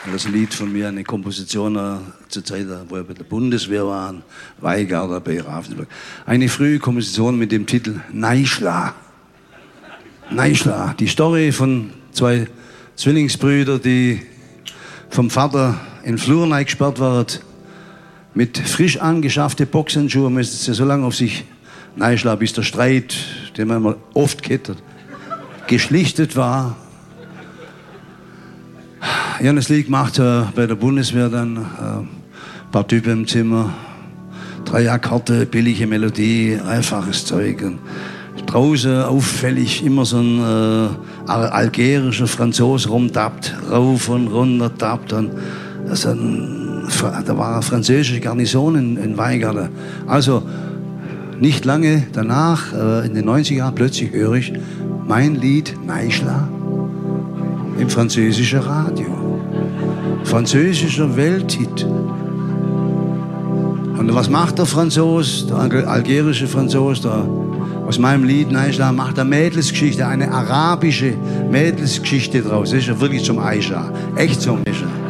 Das Lied von mir, eine Komposition zur Zeit, wo wir bei der Bundeswehr waren, Weigarder bei Ravensburg. Eine frühe Komposition mit dem Titel Neischla. Neischla. Die Story von zwei Zwillingsbrüdern, die vom Vater in den Flur gesperrt waren, mit frisch angeschafften Boxhandschuhen, müssen sie so lange auf sich neischlagen, bis der Streit, den man oft kennt, geschlichtet war. Ich habe das Lied gemacht bei der Bundeswehr dann, ein paar Typen im Zimmer, 3 Akkorde, billige Melodie, einfaches Zeug. Und draußen auffällig immer so ein algerischer Franzose rumtappt, rauf und runter tappt. Und da war eine französische Garnison in Weigarden. Also nicht lange danach, in den 90er Jahren, plötzlich höre ich mein Lied Neischla im französischen Radio. Französischer Welthit. Und was macht der Franzose, der algerische Franzose, aus meinem Lied Neischla, macht eine Mädelsgeschichte, eine arabische Mädelsgeschichte draus. Das ist ja wirklich zum Aisha, echt zum Aisha.